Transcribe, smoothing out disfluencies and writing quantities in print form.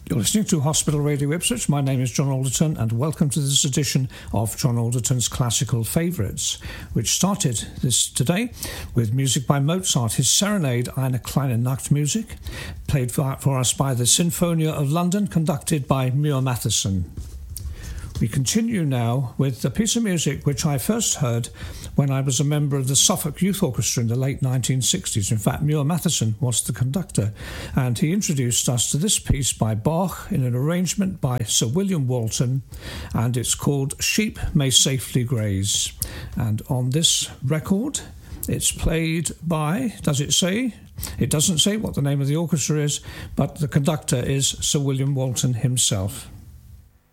You're listening to Hospital Radio Ipswich. My name is John Alderton and welcome to this edition of John Alderton's Classical Favourites, which started today with music by Mozart, his Serenade Eine kleine Nachtmusik, played for us by the Sinfonia of London, conducted by Muir Mathieson. We continue now with a piece of music which I first heard when I was a member of the Suffolk Youth Orchestra in the late 1960s. In fact, Muir Mathieson was the conductor, and he introduced us to this piece by Bach in an arrangement by Sir William Walton, and it's called Sheep May Safely Graze. And on this record, it's played by, does it say? It doesn't say what the name of the orchestra is, but the conductor is Sir William Walton himself.